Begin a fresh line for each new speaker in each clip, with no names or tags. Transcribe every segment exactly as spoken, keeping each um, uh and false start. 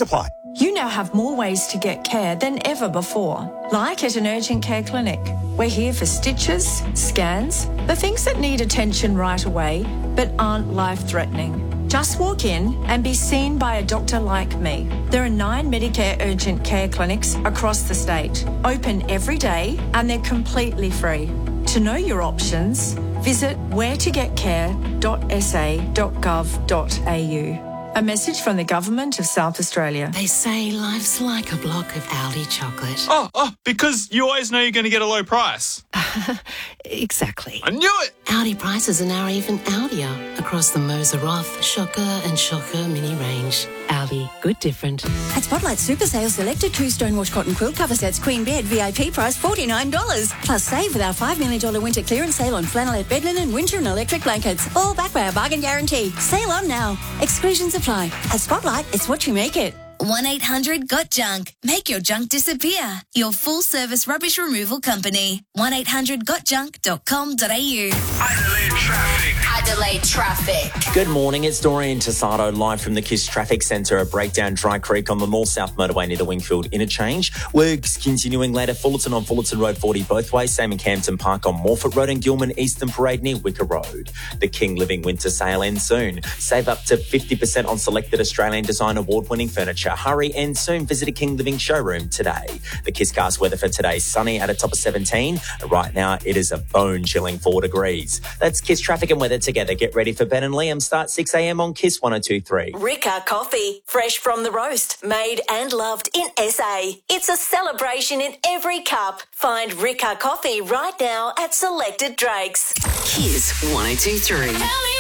apply.
You now have more ways to get care than ever before, like at an urgent care clinic. We're here for stitches, scans, the things that need attention right away but aren't life-threatening. Just walk in and be seen by a doctor like me. There are nine Medicare urgent care clinics across the state, open every day, and they're completely free. To know your options, visit where to get care dot s a dot gov dot a u. A message from the Government of South Australia.
They say life's like a block of Aldi chocolate.
Oh, oh, because you always know you're going to get a low price.
Exactly.
I knew it!
Aldi prices are now even Aldier across the Moser Roth, Shocker and Shocker mini range. Aldi, good different.
At Spotlight Super Sales, selected two Stonewash cotton quilt cover sets, queen bed, V I P price forty-nine dollars. Plus save with our five million dollars winter clearance sale on flannelette bed linen, winter and electric blankets. All backed by our bargain guarantee. Sale on now. Exclusions apply. At Spotlight, it's what you make it.
one eight hundred got junk. Make your junk disappear. Your full-service rubbish removal company. one eight hundred got junk dot com dot a u.
Adelaide traffic.
Adelaide traffic.
Good morning, it's Dorian Tassado live from the KISS Traffic Centre at Breakdown Dry Creek on the north-south motorway near the Wingfield Interchange. Works continuing later, Fullerton on Fullerton Road forty both ways, same in Campton Park on Morford Road and Gilman Eastern Parade near Wicker Road. The King Living Winter Sale ends soon. Save up to fifty percent on selected Australian Design Award-winning furniture. Hurry and soon visit a King Living showroom today. The KISScast weather for today, sunny at a top of seventeen. Right now, it is a bone-chilling four degrees. That's KISS traffic and weather together. Get ready for Ben and Liam. Start six a m on KISS one oh two three.
Ricca Coffee, fresh from the roast, made and loved in S A. It's a celebration in every cup. Find Ricca Coffee right now at selected Drakes.
KISS one oh two three.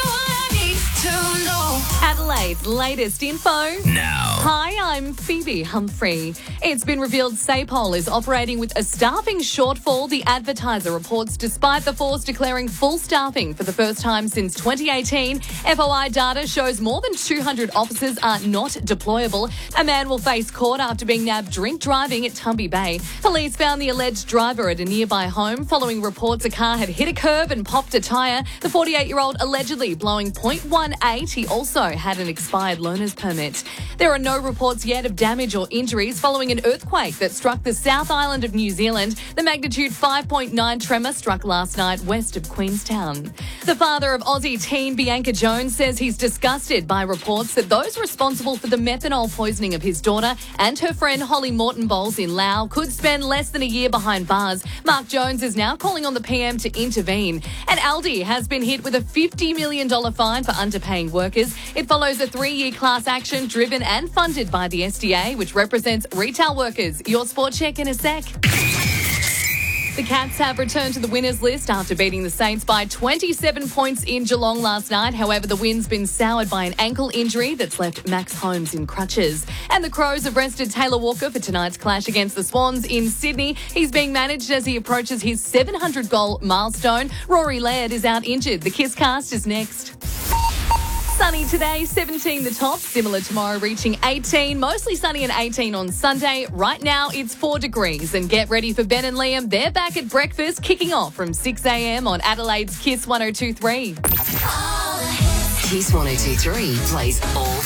Adelaide's latest info.
Now.
Hi, I'm Phoebe Humphrey. It's been revealed Sapol is operating with a staffing shortfall, the Advertiser reports, despite the force declaring full staffing for the first time since twenty eighteen. F O I data shows more than two hundred officers are not deployable. A man will face court after being nabbed drink driving at Tumby Bay. Police found the alleged driver at a nearby home following reports a car had hit a curb and popped a tyre. The forty-eight-year-old allegedly blowing point one eight. He also had an expired learner's permit. There are no reports yet of damage or injuries following an earthquake that struck the South Island of New Zealand. The magnitude five point nine tremor struck last night west of Queenstown. The father of Aussie teen Bianca Jones says he's disgusted by reports that those responsible for the methanol poisoning of his daughter and her friend Holly Morton Bowles in Laos could spend less than a year behind bars. Mark Jones is now calling on the P M to intervene. And Aldi has been hit with a fifty million dollars fine for underpaying workers. It follows a three-year class action driven and funded by the S D A, which represents retail workers. Your sport check in a sec. The Cats have returned to the winners list after beating the Saints by twenty-seven points in Geelong last night. However, the win's been soured by an ankle injury that's left Max Holmes in crutches. And the Crows have rested Taylor Walker for tonight's clash against the Swans in Sydney. He's being managed as he approaches his seven hundred goal milestone. Rory Laird is out injured. The KISScast is next. Sunny today, seventeen the top. Similar tomorrow, reaching eighteen. Mostly sunny and eighteen on Sunday. Right now, it's four degrees. And get ready for Ben and Liam. They're back at breakfast, kicking off from six a m on Adelaide's KISS one oh two three.
KISS one oh two three plays all